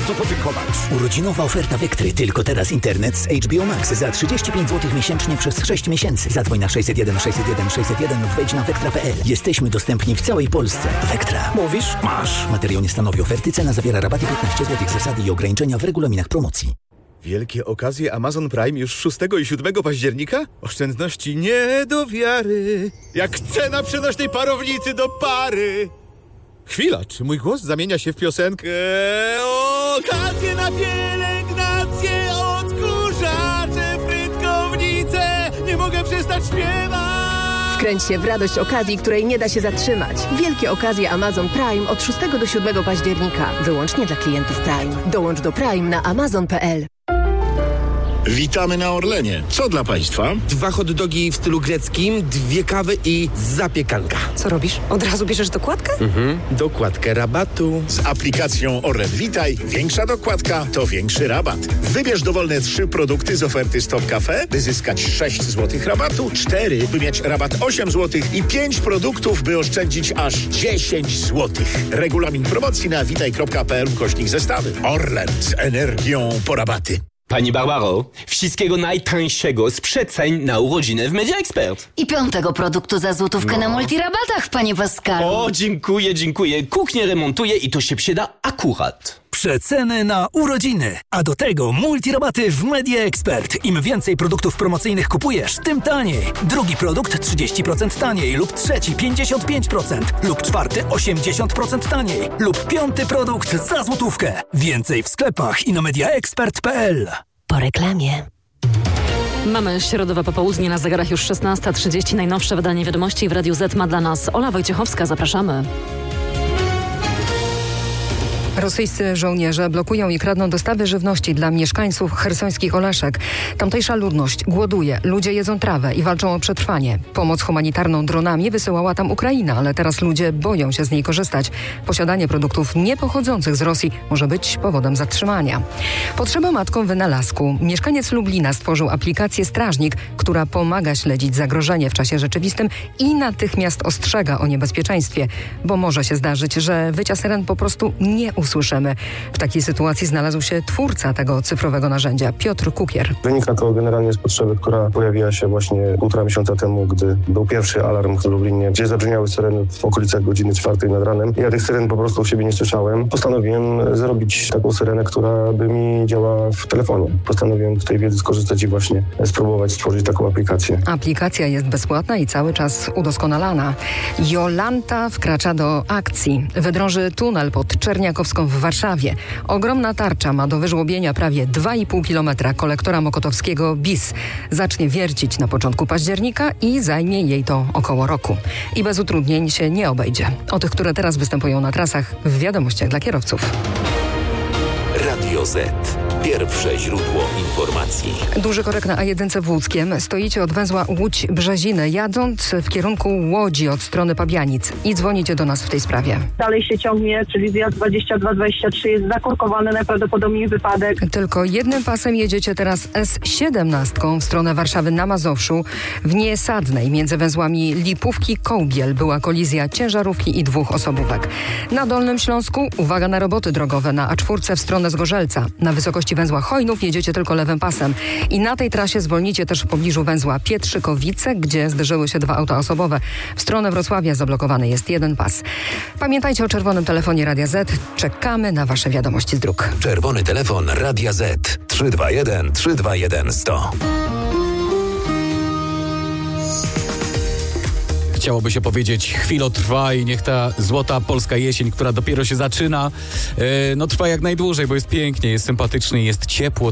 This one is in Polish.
bardzo podziękować. Urodzinowa oferta Vectry. Tylko teraz internet z HBO Max za 35 zł miesięcznie przez 6 miesięcy. Zadzwoń na 601 601 601 lub wejdź na vectra.pl. Jesteśmy dostępni w całej Polsce. Vectra. Mówisz? Masz. Materiał nie stanowi oferty. Cena zawiera rabaty 15 zł. Zasady i ograniczenia w regulaminach promocji. Wielkie okazje Amazon Prime już 6 i 7 października? Oszczędności nie do wiary. Jak cena przenośnej parownicy do pary. Chwila, czy mój głos zamienia się w piosenkę? Okazje na pielęgnację, odkurzacze, frytkownice. Nie mogę przestać śpiewać. Wkręć się w radość okazji, której nie da się zatrzymać. Wielkie okazje Amazon Prime od 6 do 7 października. Wyłącznie dla klientów Prime. Dołącz do Prime na amazon.pl. Witamy na Orlenie. Co dla Państwa? 2 hot dogi w stylu greckim, 2 kawy i zapiekanka. Co robisz? Od razu bierzesz dokładkę? Dokładkę rabatu. Z aplikacją Orlen Witaj większa dokładka to większy rabat. Wybierz dowolne 3 produkty z oferty Stop Cafe, by zyskać 6 zł rabatu, 4, by mieć rabat 8 zł i 5 produktów, by oszczędzić aż 10 zł. Regulamin promocji na witaj.pl/zestawy. Orlen z energią po rabaty. Pani Barbaro, wszystkiego najtańszego z przeceń na urodziny w Media Expert. I 5. produktu za złotówkę na multirabatach, panie Pascalu. O, dziękuję. Kuchnię remontuję i to się przyda akurat. Przeceny na urodziny, a do tego multirabaty w Media Expert. Im więcej produktów promocyjnych kupujesz, tym taniej. Drugi produkt 30% taniej lub trzeci 55% lub czwarty 80% taniej lub 5. produkt za złotówkę. Więcej w sklepach i na mediaexpert.pl. Po reklamie. Mamy środowe popołudnie, na zegarach już 16:30. Najnowsze wydanie wiadomości w Radiu Z ma dla nas Ola Wojciechowska. Zapraszamy. Rosyjscy żołnierze blokują i kradną dostawy żywności dla mieszkańców chersońskich Oleszek. Tamtejsza ludność głoduje, ludzie jedzą trawę i walczą o przetrwanie. Pomoc humanitarną dronami wysyłała tam Ukraina, ale teraz ludzie boją się z niej korzystać. Posiadanie produktów niepochodzących z Rosji może być powodem zatrzymania. Potrzeba matkom wynalazku. Mieszkaniec Lublina stworzył aplikację Strażnik, która pomaga śledzić zagrożenie w czasie rzeczywistym i natychmiast ostrzega o niebezpieczeństwie, bo może się zdarzyć, że wycia syren po prostu nie usłyszymy. W takiej sytuacji znalazł się twórca tego cyfrowego narzędzia, Piotr Kukier. Wynika to generalnie z potrzeby, która pojawiła się właśnie 1,5 miesiąca temu, gdy był pierwszy alarm w Lublinie, gdzie zabrzmiały syreny w okolicach godziny 4 nad ranem. Ja tych syren po prostu u siebie nie słyszałem. Postanowiłem zrobić taką syrenę, która by mi działała w telefonie. Postanowiłem z tej wiedzy skorzystać i właśnie spróbować stworzyć taką aplikację. Aplikacja jest bezpłatna i cały czas udoskonalana. Jolanta wkracza do akcji. Wydrąży tunel pod Czerniakowską w Warszawie. Ogromna tarcza ma do wyżłobienia prawie 2,5 kilometra kolektora mokotowskiego BIS. Zacznie wiercić na początku października i zajmie jej to około roku. I bez utrudnień się nie obejdzie. O tych, które teraz występują na trasach, w wiadomościach dla kierowców. Radio Z. Pierwsze źródło informacji. Duży korek na A1 w Łódzkiem. Stoicie od węzła Łódź-Brzeziny, jadąc w kierunku Łodzi od strony Pabianic. I dzwonicie do nas w tej sprawie. Dalej się ciągnie, czyli zjazd 22-23 jest zakorkowany, najprawdopodobniej wypadek. Tylko jednym pasem jedziecie teraz S17 w stronę Warszawy na Mazowszu. W Niesadnej między węzłami Lipówki-Kołbiel była kolizja ciężarówki i 2 osobówek. Na Dolnym Śląsku uwaga na roboty drogowe na A4 w stronę Zgorzelca. Na wysokości węzła Chojnów jedziecie tylko lewym pasem. I na tej trasie zwolnicie też w pobliżu węzła Pietrzykowice, gdzie zderzyły się 2 auta osobowe. W stronę Wrocławia zablokowany jest 1 pas. Pamiętajcie o czerwonym telefonie Radia Z. Czekamy na Wasze wiadomości z dróg. Czerwony telefon Radia Z. 321 321 100. Chciałoby się powiedzieć, chwilo trwa i niech ta złota polska jesień, która dopiero się zaczyna, trwa jak najdłużej, bo jest pięknie, jest sympatycznie, jest ciepło.